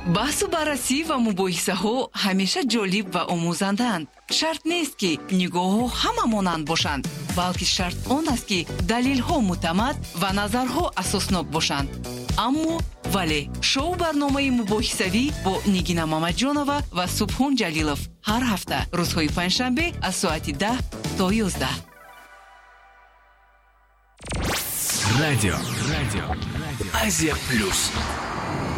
баҳсу баррасӣ ва мубоҳисаҳо ҳамеша ҷолиб ва омӯзандаанд. шарт нест ки нигоҳҳо ҳама монанд бошанд, балки шарт он аст ки далелҳо муътамад ва назарҳо асоснок бошанд. аммо вале шоу барномаи мубоҳисавӣ бо Нигина Мамаҷонова ва Субҳон Ҷалилов ҳар ҳафта рӯзҳои панҷшанбе аз соати 10 то 11. Радио Азия Плюс.